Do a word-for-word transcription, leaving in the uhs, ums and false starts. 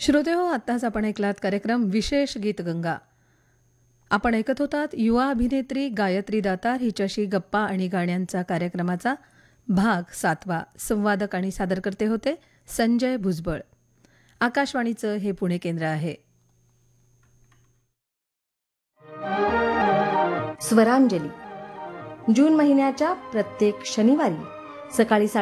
श्रोते हो, आत्ताच आपण ऐकलात कार्यक्रम विशेष गीतगंगा. आपण ऐकत होतात युवा अभिनेत्री गायत्री दातार हिच्याशी गप्पा आणि गाण्यांचा कार्यक्रमाचा भाग सातवा. संवादक आणि सादरकर्ते होते संजय भुजबळ. आकाशवाणीचं हे पुणे केंद्र आहे. स्वरांजली जून महिन्याच्या प्रत्येक शनिवारी सकाळी